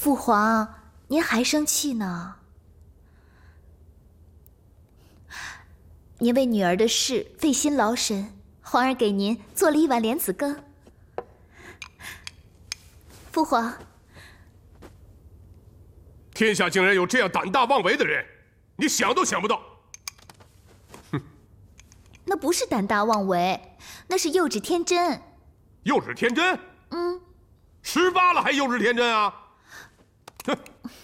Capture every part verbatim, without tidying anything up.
父皇，您还生气呢？您为女儿的事费心劳神，皇儿给您做了一碗莲子羹。父皇， 天下竟然有这样胆大妄为的人，你想都想不到。 哼，那不是胆大妄为，那是幼稚天真。 幼稚天真？ 嗯， 十八了还幼稚天真啊？哼！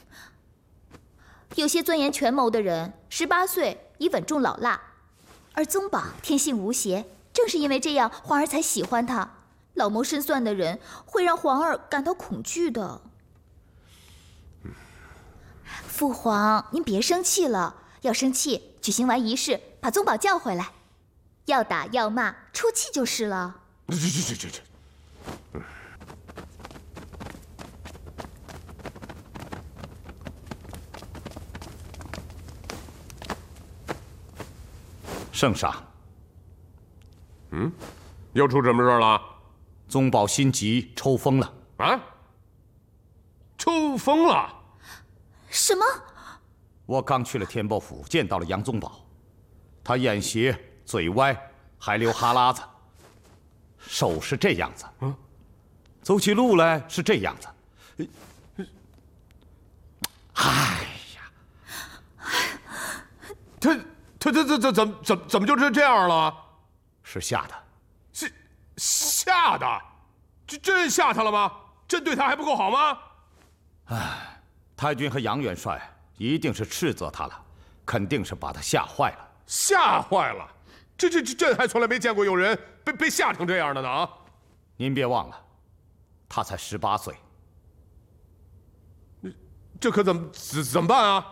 有些钻研权谋的人，十八岁已稳重老辣，而宗宝天性无邪，正是因为这样，皇儿才喜欢他。老谋深算的人会让皇儿感到恐惧的。父皇，您别生气了，要生气，举行完仪式，把宗宝叫回来，要打要骂，出气就是了。 这这这这这。 圣上， 嗯，又出什么事了？ 宗宝心急抽风了。 啊？抽风了？ 什么？ 我刚去了天波府，见到了杨宗保，他眼斜，嘴歪，还流哈喇子，手是这样子，嗯，走起路来是这样子。哎呀， 他。他他他他怎么怎怎么就这这样了？ 是吓的， 是吓的，这真吓他了吗？真对他还不够好吗？ 哎，太君和杨元帅一定是斥责他了，肯定是把他吓坏了。 吓坏了？这这这朕还从来没见过有人被被吓成这样的呢啊！ 您别忘了，他才十八岁。 这可怎么怎怎么办啊？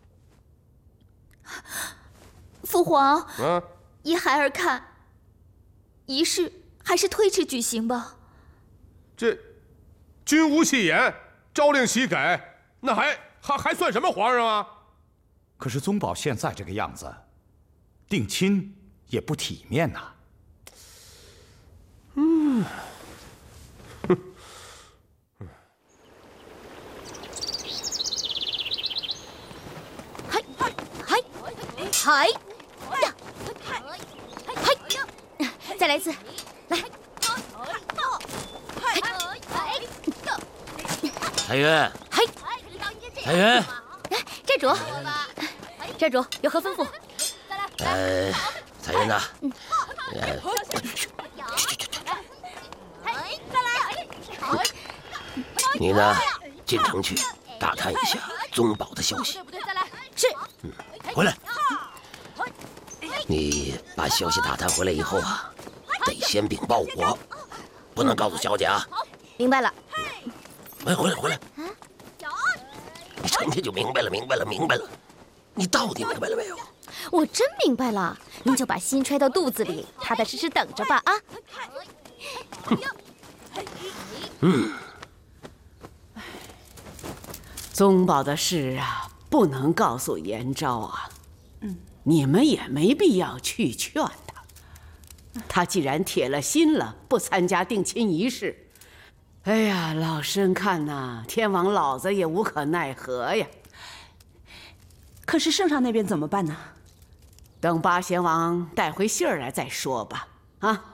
父皇， 嗯， 依孩儿看，仪式还是推迟举行吧。 这君无戏言，朝令夕改，那还还还算什么皇上啊？ 可是宗保现在这个样子，定亲也不体面呐。 嗯，哼， 嗨嗨嗨嗨！再来一次，来！ 彩云， 嗨！ 彩云， 寨主，寨主有何吩咐？ 呃，彩云呐，呃，你呢，进城去打探一下宗保的消息。 是。 嗯，回来。你把消息打探回来以后啊，得先禀报我，不能告诉小姐啊。 明白了。 哎，回来回来。你成天就明白了，明白了，明白了。你到底明白了没有？ 我真明白了，您就把心揣到肚子里，踏踏实实等着吧啊。 嗯。 宗保的事啊，不能告诉延昭啊。嗯。你们也没必要去劝他，他既然铁了心了，不参加定亲仪式，哎呀，老身看呐，天王老子也无可奈何呀。 可是圣上那边怎么办呢？ 等八贤王带回信儿来再说吧。啊。